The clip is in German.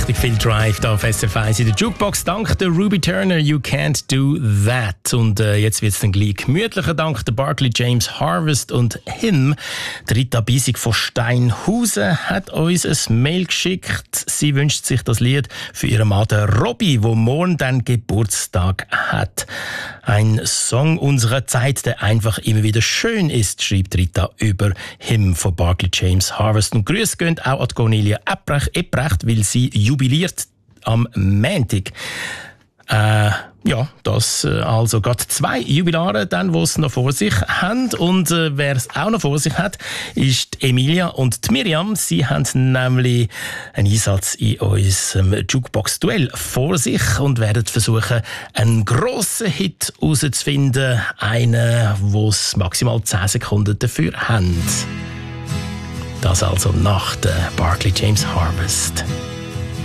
richtig viel Drive da auf SRF 1 in der Jukebox. Dank der Ruby Turner, You Can't Do That. Und jetzt wird es dann gleich gemütlicher. Dank der Barclay James Harvest und Him. Rita Biesig von Steinhausen hat uns ein Mail geschickt. Sie wünscht sich das Lied für ihren Mann Robby, der morgen dann Geburtstag hat. Ein Song unserer Zeit, der einfach immer wieder schön ist, schreibt Rita über Him von Barclay James Harvest. Und Grüße gehen auch an Cornelia Ebrecht, weil sie jubiliert am Montag. Das also gerade 2 Jubilare, dann, die es noch vor sich haben. Und wer es auch noch vor sich hat, ist die Emilia und die Miriam. Sie haben nämlich einen Einsatz in unserem Jukebox-Duell vor sich und werden versuchen, einen grossen Hit herauszufinden. Einen, wo es maximal 10 Sekunden dafür haben. Das also nach der Barclay James Harvest.